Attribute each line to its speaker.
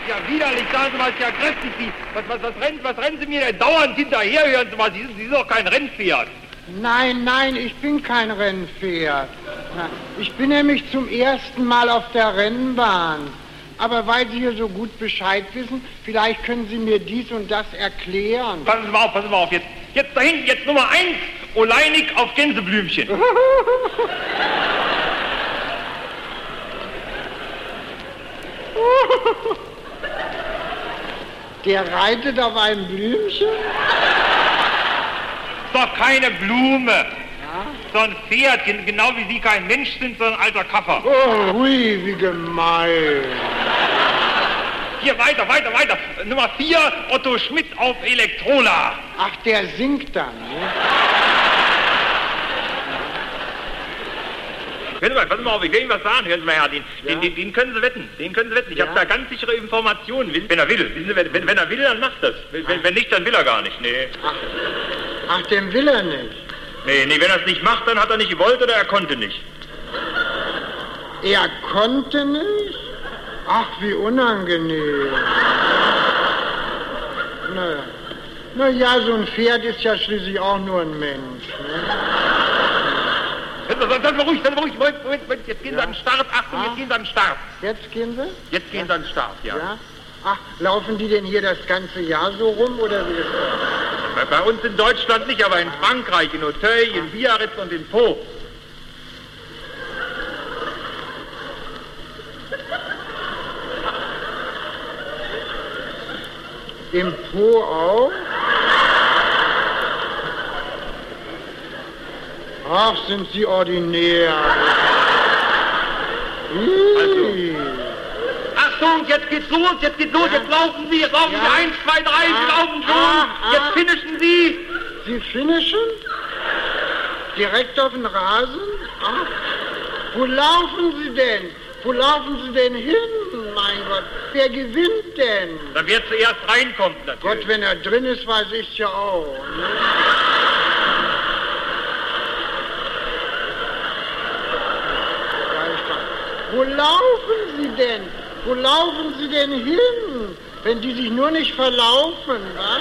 Speaker 1: ja widerlich, sagen Sie mal, ist ja kräftig. Was rennen Sie mir denn dauernd hinterher? Hören Sie mal, Sie sind doch kein Rennpferd.
Speaker 2: Nein, ich bin kein Rennpferd. Ich bin nämlich zum ersten Mal auf der Rennbahn. Aber weil Sie hier so gut Bescheid wissen, vielleicht können Sie mir dies und das erklären.
Speaker 1: Passen Sie mal auf, jetzt da hinten, jetzt Nummer 1, Oleinik auf Gänseblümchen.
Speaker 2: Der reitet auf einem Blümchen?
Speaker 1: Ist doch keine Blume. Ja? So ein Pferd, genau wie Sie kein Mensch sind, sondern ein alter Kaffer.
Speaker 2: Oh, hui, wie gemein.
Speaker 1: Hier, weiter. Nummer 4, Otto Schmidt auf Elektrola.
Speaker 2: Ach, der singt dann, ne?
Speaker 1: Hören Sie mal, passen Sie mal auf, ich will Ihnen was sagen, hören Sie mal her, den können Sie wetten, Ich habe da ganz sichere Informationen, wenn er will. Wissen Sie, wenn er will, dann macht das. Wenn nicht, dann will er gar nicht, nee.
Speaker 2: Ach, den will er nicht.
Speaker 1: Nee, wenn er es nicht macht, dann hat er nicht gewollt oder er konnte nicht.
Speaker 2: Er konnte nicht? Ach, wie unangenehm. Na ja, so ein Pferd ist ja schließlich auch nur ein Mensch, ne?
Speaker 1: Seien Sie ruhig. Moment, jetzt gehen Sie an den Start. Achtung, jetzt gehen Sie an den Start.
Speaker 2: Jetzt gehen Sie?
Speaker 1: Jetzt gehen Sie an den Start, ja.
Speaker 2: Ach, laufen die denn hier das ganze Jahr so rum, oder wie ist das?
Speaker 1: Bei uns in Deutschland nicht, aber in Frankreich, in Auteuil, in Biarritz und in Pau.
Speaker 2: Im Po auch? Ach, sind Sie ordinär.
Speaker 1: Also. Achtung, jetzt geht's los, jetzt laufen Sie, 1, 2, 3, Sie laufen schon, jetzt finishen Sie.
Speaker 2: Sie finishen? Direkt auf den Rasen? Ach, wo laufen Sie denn hin? Mein Gott, wer gewinnt denn?
Speaker 1: Da wer zuerst reinkommt, natürlich.
Speaker 2: Gott, wenn er drin ist, weiß ich's ja auch. Ne? Wo laufen Sie denn hin? Wenn die sich nur nicht verlaufen, was?